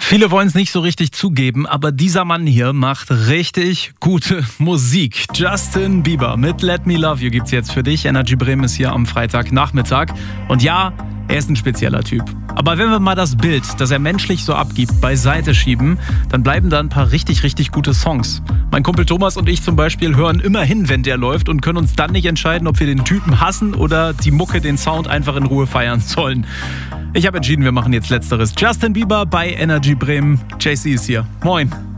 Viele wollen es nicht so richtig zugeben, aber dieser Mann hier macht richtig gute Musik. Justin Bieber mit Let Me Love You gibt's jetzt für dich. Energy Bremen ist hier am Freitagnachmittag. Und ja, er ist ein spezieller Typ. Aber wenn wir mal das Bild, das er menschlich so abgibt, beiseite schieben, dann bleiben da ein paar richtig, richtig gute Songs. Mein Kumpel Thomas und ich zum Beispiel hören immer hin, wenn der läuft und können uns dann nicht entscheiden, ob wir den Typen hassen oder die Mucke, den Sound einfach in Ruhe feiern sollen. Ich habe entschieden, wir machen jetzt Letzteres. Justin Bieber bei Energy Bremen. JC ist hier. Moin.